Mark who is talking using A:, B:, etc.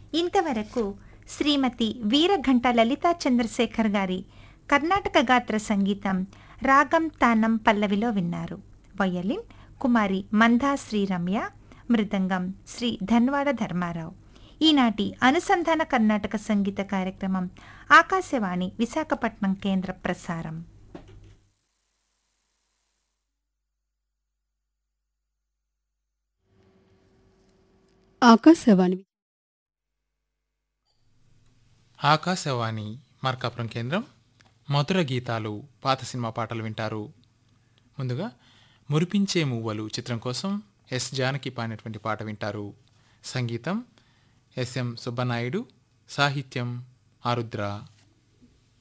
A: ఇంతవరకు శ్రీమతి వీరఘంట లలితా చంద్రశేఖర్ గారి కర్ణాటక గాత్ర సంగీతం రాగం తానం పల్లవిలో విన్నారు. వయలిన్ కుమారి మందా శ్రీరమ్య, మృదంగం శ్రీ ధన్వాడ ధర్మారావు. ఈనాటి అనుసంధాన కర్ణాటక సంగీత కార్యక్రమం ఆకాశవాణి విశాఖపట్నం కేంద్ర ప్రసారం.
B: ఆకాశవాణి మార్కాపురం కేంద్రం. మధుర గీతాలు, పాత సినిమా పాటలు వింటారు. ముందుగా మురిపించే మువ్వలు చిత్రం కోసం ఎస్ జానకి పాడినటువంటి పాట వింటారు. సంగీతం ఎస్ఎం సుబ్బనాయుడు, సాహిత్యం ఆరుద్ర.